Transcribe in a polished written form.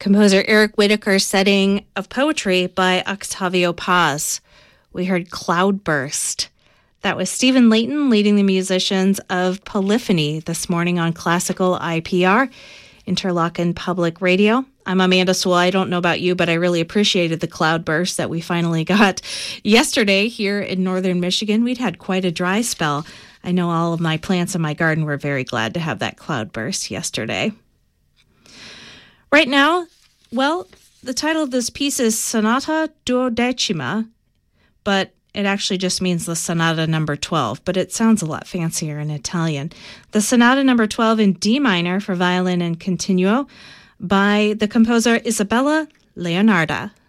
Composer Eric Whitacre's setting of poetry by Octavio Paz. We heard Cloudburst. That was Stephen Layton leading the musicians of Polyphony this morning on Classical IPR, Interlochen Public Radio. I'm Amanda Sewell. I don't know about you, but I really appreciated the cloudburst that we finally got yesterday here in northern Michigan. We'd had quite a dry spell. I know all of my plants in my garden were very glad to have that cloudburst yesterday. Right now, well, the title of this piece is Sonata Duodecima, but it actually just means the Sonata number 12, but it sounds a lot fancier in Italian. The Sonata number 12 in D minor for violin and continuo by the composer Isabella Leonarda.